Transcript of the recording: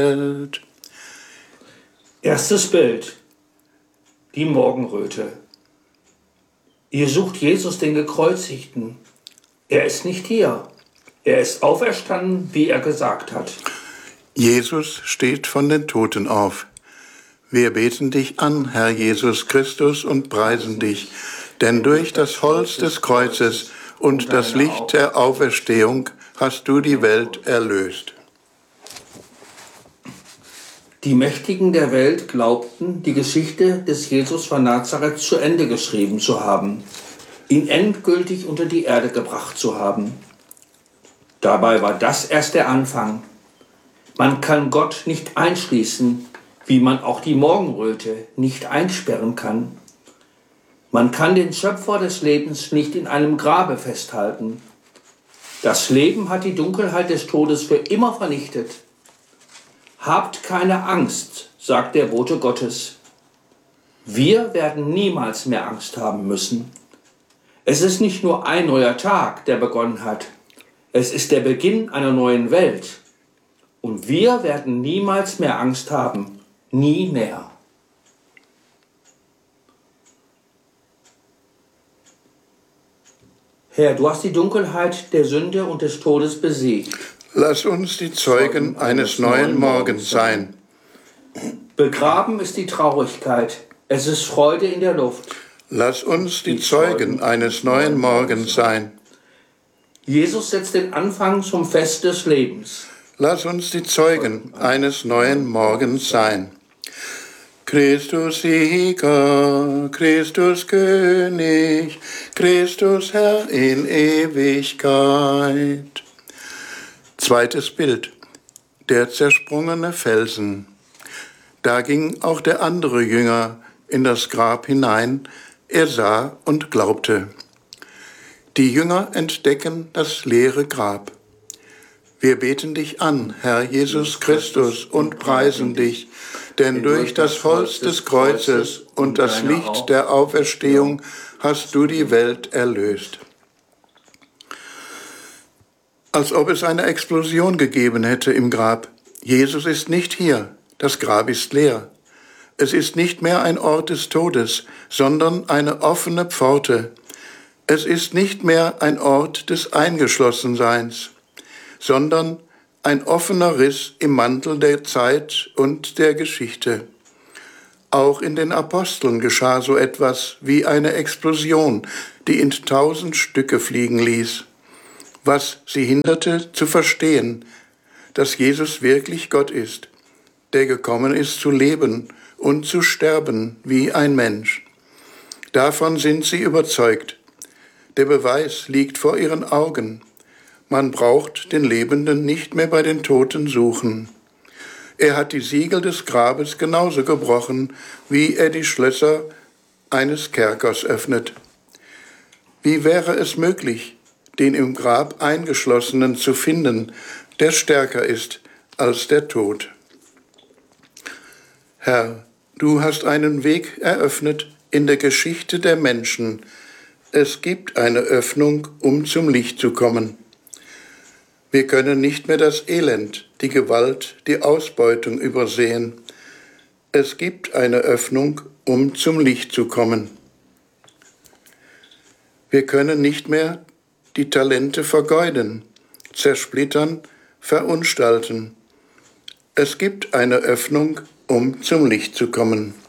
Welt. Erstes Bild. Die Morgenröte. Ihr sucht Jesus, den Gekreuzigten. Er ist nicht hier. Er ist auferstanden, wie er gesagt hat. Jesus steht von den Toten auf. Wir beten dich an, Herr Jesus Christus, und preisen dich, denn durch das Holz des Kreuzes und das Licht der Auferstehung hast du die Welt erlöst. Die Mächtigen der Welt glaubten, die Geschichte des Jesus von Nazareth zu Ende geschrieben zu haben, ihn endgültig unter die Erde gebracht zu haben. Dabei war das erst der Anfang. Man kann Gott nicht einschließen, wie man auch die Morgenröte nicht einsperren kann. Man kann den Schöpfer des Lebens nicht in einem Grabe festhalten. Das Leben hat die Dunkelheit des Todes für immer vernichtet. Habt keine Angst, sagt der Bote Gottes. Wir werden niemals mehr Angst haben müssen. Es ist nicht nur ein neuer Tag, der begonnen hat. Es ist der Beginn einer neuen Welt. Und wir werden niemals mehr Angst haben. Nie mehr. Herr, du hast die Dunkelheit der Sünde und des Todes besiegt. Lass uns die Zeugen eines neuen Morgens sein. Begraben ist die Traurigkeit. Es ist Freude in der Luft. Lass uns die Zeugen eines neuen Morgens sein. Jesus setzt den Anfang zum Fest des Lebens. Lass uns die Zeugen eines neuen Morgens sein. Christus Sieger, Christus König, Christus Herr in Ewigkeit. Zweites Bild. Der zersprungene Felsen. Da ging auch der andere Jünger in das Grab hinein. Er sah und glaubte. Die Jünger entdecken das leere Grab. Wir beten dich an, Herr Jesus Christus, und preisen dich, denn durch das Holz des Kreuzes und das Licht der Auferstehung hast du die Welt erlöst. Als ob es eine Explosion gegeben hätte im Grab. Jesus ist nicht hier, das Grab ist leer. Es ist nicht mehr ein Ort des Todes, sondern eine offene Pforte. Es ist nicht mehr ein Ort des Eingeschlossenseins, sondern ein offener Riss im Mantel der Zeit und der Geschichte. Auch in den Aposteln geschah so etwas wie eine Explosion, die in 1000 Stücke fliegen ließ, was sie hinderte zu verstehen, dass Jesus wirklich Gott ist, der gekommen ist zu leben und zu sterben wie ein Mensch. Davon sind sie überzeugt. Der Beweis liegt vor ihren Augen. Man braucht den Lebenden nicht mehr bei den Toten suchen. Er hat die Siegel des Grabes genauso gebrochen, wie er die Schlösser eines Kerkers öffnet. Wie wäre es möglich, den im Grab Eingeschlossenen zu finden, der stärker ist als der Tod? Herr, du hast einen Weg eröffnet in der Geschichte der Menschen. Es gibt eine Öffnung, um zum Licht zu kommen. Wir können nicht mehr das Elend, die Gewalt, die Ausbeutung übersehen. Es gibt eine Öffnung, um zum Licht zu kommen. Wir können nicht mehr die Talente vergeuden, zersplittern, verunstalten. Es gibt eine Öffnung, um zum Licht zu kommen.